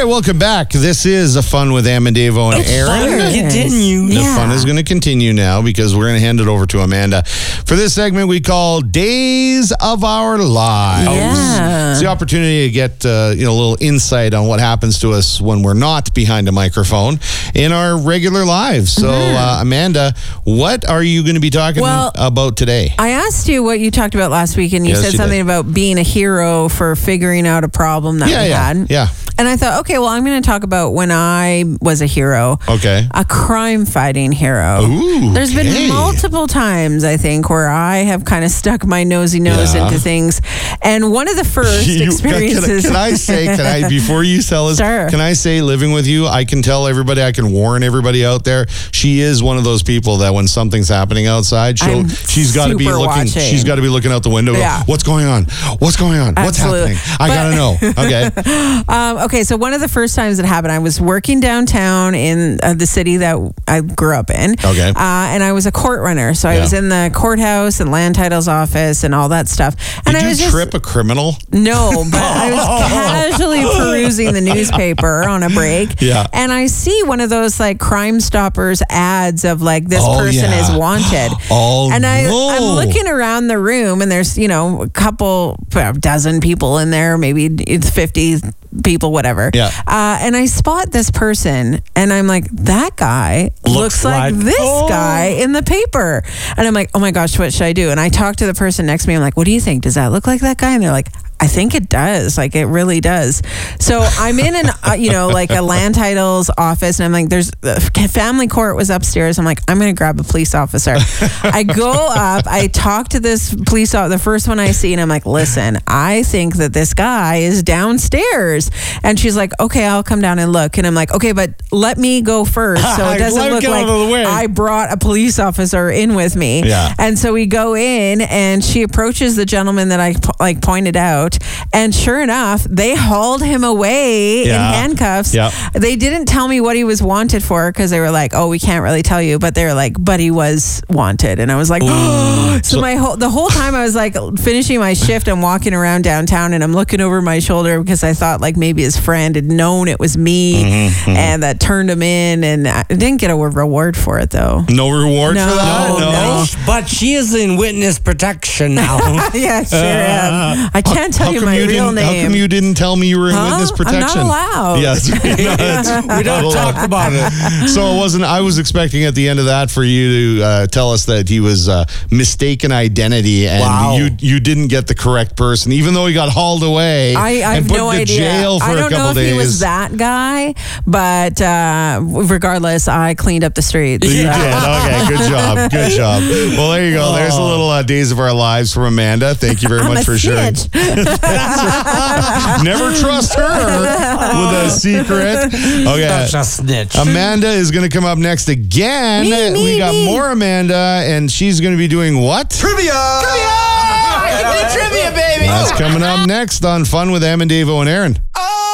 welcome back. This is a Fun with Am and Davo and Aaron. Continue. The fun is going to continue now because we're going to hand it over to Amanda. For this segment, we call Days of Our Lives. Yeah. It's the opportunity to get a little insight on what happens to us when we're not behind a microphone in our regular lives. So, Amanda, what are you going to be talking about today? I asked you what you talked about last week, and you said something about being a hero for figuring out a problem that we had. Yeah. And I thought, okay, well, I'm going to talk about when I was a hero. Okay. A crime-fighting hero. Ooh, There's been multiple times, I think, where I have kind of stuck my nosy nose into things. And one of the first experiences... Can I say, before you tell us, can I say, living with you, I can tell everybody, I can warn everybody out there, she is one of those people that when something's happening outside, she's got to be looking. She's got to be looking out the window. Yeah. What's going on? What's going on? Absolutely. What's happening? I got to know. Okay. Okay, so one of the first times it happened, I was working downtown in the city that I grew up in. Okay. And I was a court runner. So I was in the courthouse and land titles office and all that stuff. And Did you trip a criminal? No, but I was casually perusing the newspaper on a break. Yeah. And I see one of those like Crime Stoppers ads of like this person is wanted. And I'm looking around the room and there's, a dozen people in there, maybe it's 50 people, whatever. Yeah. And I spot this person and I'm like, that guy looks like this guy in the paper. And I'm like, oh my gosh, what should I do? And I talk to the person next to me. I'm like, what do you think? Does that look like that guy? And they're like, I think it does. Like, it really does. So I'm in like a land titles office and I'm like, there's family court was upstairs. I'm like, I'm going to grab a police officer. I go up, I talk to this police officer, the first one I see, and I'm like, listen, I think that this guy is downstairs. And she's like, okay, I'll come down and look. And I'm like, okay, but let me go first. So it doesn't look like I brought a police officer in with me. Yeah. And so we go in and she approaches the gentleman that I pointed out. And sure enough, they hauled him away in handcuffs. Yeah. They didn't tell me what he was wanted for because they were like, oh, we can't really tell you. But they were like, but he was wanted. And I was like, oh. So the whole time I was like finishing my shift and walking around downtown and I'm looking over my shoulder because I thought like maybe his friend had known it was me and that turned him in. And I didn't get a reward for it though. No reward for that? No. But she is in witness protection now. Yeah, sure am. I can't tell you my real name. How come you didn't tell me you were in witness protection? I'm not allowed. Yes, we don't talk about it. So it wasn't. I was expecting at the end of that for you to tell us that he was mistaken identity, and you didn't get the correct person, even though he got hauled away. I have and put no to idea. Jail for I don't a couple know if days. he was that guy, but regardless, I cleaned up the streets. You did. Okay, good job. Good job. Well, there you go. There's a little Days of Our Lives from Amanda. Thank you very much for sharing. Never trust her with a secret. Okay. Such a snitch. Amanda is going to come up next again. We got more Amanda, and she's going to be doing what? Trivia! Trivia, baby! That's coming up next on Fun with Am and Davo and Aaron. Oh!